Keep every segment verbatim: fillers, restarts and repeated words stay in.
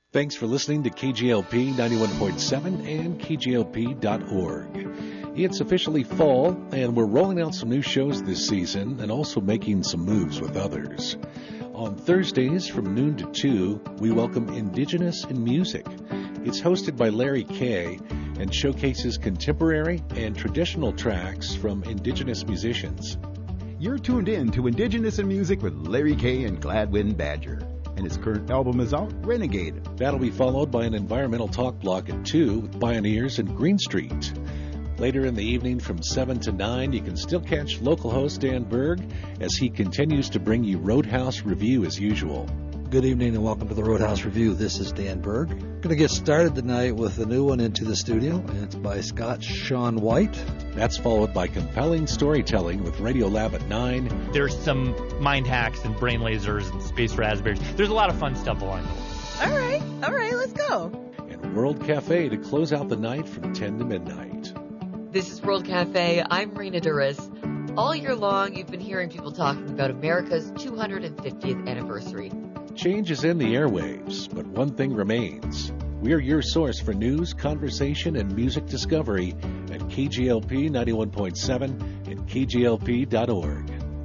Thanks for listening to K G L P ninety-one point seven and K G L P dot org. It's officially fall, and we're rolling out some new shows this season and also making some moves with others. On Thursdays from noon to two, we welcome Indigenous in Music. It's hosted by Larry Kay and showcases contemporary and traditional tracks from Indigenous musicians. You're tuned in to Indigenous in Music with Larry Kay and Gladwin Badger. And his current album is out, Renegade. That'll be followed by an environmental talk block at two with Pioneers and Green Street. Later in the evening from seven to nine, you can still catch local host Dan Berg as he continues to bring you Roadhouse Review as usual. Good evening and welcome to the Roadhouse Review. This is Dan Berg. Going to get started tonight with a new one, Into the Studio, and it's by Scott Sean White. That's followed by compelling storytelling with Radiolab at nine. There's some mind hacks and brain lasers and space raspberries. There's a lot of fun stuff along the way. All right, all right, let's go. And World Cafe to close out the night from ten to midnight. This is World Cafe. I'm Rena Duras. All year long, you've been hearing people talking about America's two hundred fiftieth anniversary. Change is in the airwaves, but one thing remains. We're your source for news, conversation, and music discovery at K G L P ninety-one point seven and K G L P dot org.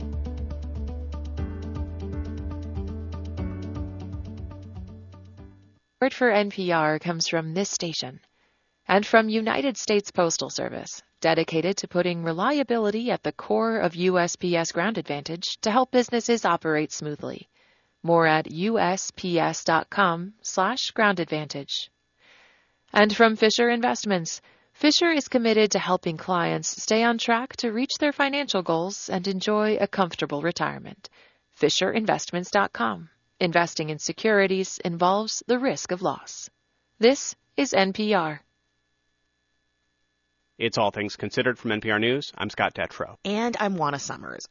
Support for N P R comes from this station and from United States Postal Service, dedicated to putting reliability at the core of U S P S Ground Advantage to help businesses operate smoothly. More at U S P S dot com slash ground advantage. And from Fisher Investments, Fisher is committed to helping clients stay on track to reach their financial goals and enjoy a comfortable retirement. Fisher Investments dot com. Investing in securities involves the risk of loss. This is N P R. It's All Things Considered from N P R News. I'm Scott Detrow. And I'm Juana Summers.